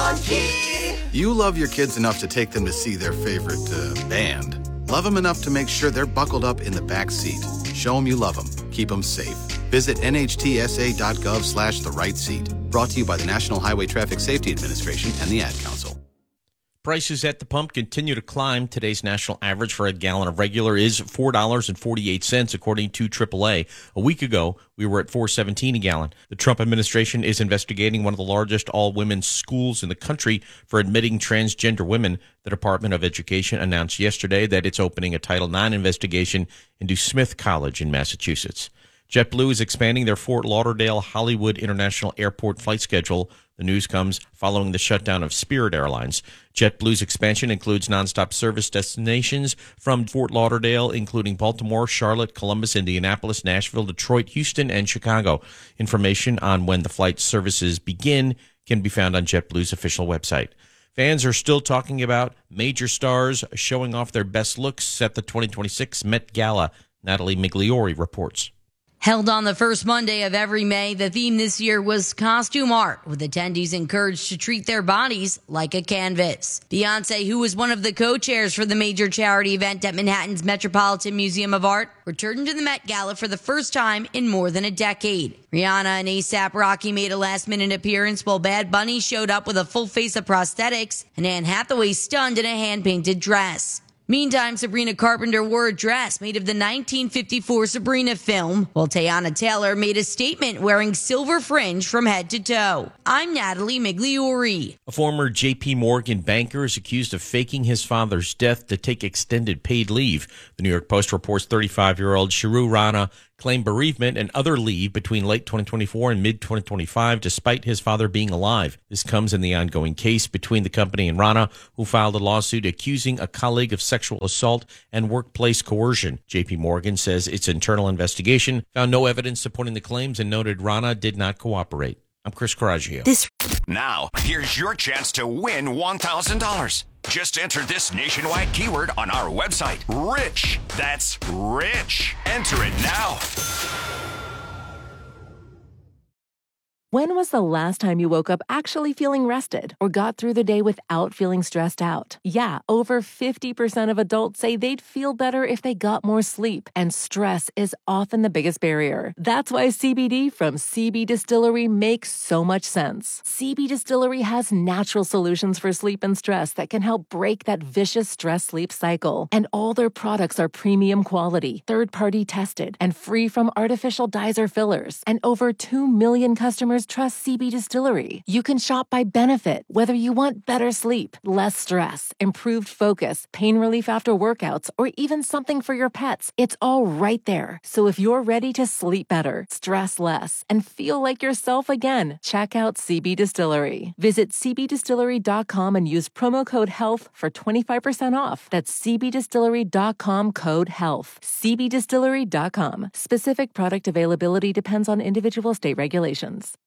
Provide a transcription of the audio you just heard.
Key. You love your kids enough to take them to see their favorite band. Love them enough to make sure they're buckled up in the back seat. Show them you love them. Keep them safe. Visit nhtsa.gov/the right seat. Brought to you by the National Highway Traffic Safety Administration and the Ad Council. Prices at the pump continue to climb. Today's national average for a gallon of regular is $4.48, according to AAA. A week ago, we were at $4.17 a gallon. The Trump administration is investigating one of the largest all-women's schools in the country for admitting transgender women. The Department of Education announced yesterday that it's opening a Title IX investigation into Smith College in Massachusetts. JetBlue is expanding their Fort Lauderdale Hollywood International Airport flight schedule. The news comes following the shutdown of Spirit Airlines. JetBlue's expansion includes nonstop service destinations from Fort Lauderdale, including Baltimore, Charlotte, Columbus, Indianapolis, Nashville, Detroit, Houston, and Chicago. Information on when the flight services begin can be found on JetBlue's official website. Fans are still talking about major stars showing off their best looks at the 2026 Met Gala. Natalie Migliori reports. Held on the first Monday of every May, the theme this year was costume art, with attendees encouraged to treat their bodies like a canvas. Beyoncé, who was one of the co-chairs for the major charity event at Manhattan's Metropolitan Museum of Art, returned to the Met Gala for the first time in more than a decade. Rihanna and A$AP Rocky made a last-minute appearance, while Bad Bunny showed up with a full face of prosthetics, and Anne Hathaway stunned in a hand-painted dress. Meantime, Sabrina Carpenter wore a dress made of the 1954 Sabrina film, while Teyana Taylor made a statement wearing silver fringe from head to toe. I'm Natalie Migliori. A former J.P. Morgan banker is accused of faking his father's death to take extended paid leave. The New York Post reports 35-year-old Sharu Rana claimed bereavement and other leave between late 2024 and mid-2025, despite his father being alive. This comes in the ongoing case between the company and Rana, who filed a lawsuit accusing a colleague of sexual assault and workplace coercion. J.P. Morgan says its internal investigation found no evidence supporting the claims and noted Rana did not cooperate. I'm Chris Coraggio. Now, here's your chance to win $1,000. Just enter this nationwide keyword on our website, RICH. That's RICH. Enter it now. When was the last time you woke up actually feeling rested or got through the day without feeling stressed out? Yeah, over 50% of adults say they'd feel better if they got more sleep, and stress is often the biggest barrier. That's why CBD from CB Distillery makes so much sense. CB Distillery has natural solutions for sleep and stress that can help break that vicious stress-sleep cycle. And all their products are premium quality, third-party tested, and free from artificial dyes or fillers. And over 2 million customers trust CB Distillery. You can shop by benefit, whether you want better sleep, less stress, improved focus, pain relief after workouts, or even something for your pets. It's all right there. So if you're ready to sleep better, stress less, and feel like yourself again, check out CB Distillery. Visit cbdistillery.com and use promo code HEALTH for 25% off. That's cbdistillery.com, code HEALTH. cbdistillery.com. Specific product availability depends on individual state regulations.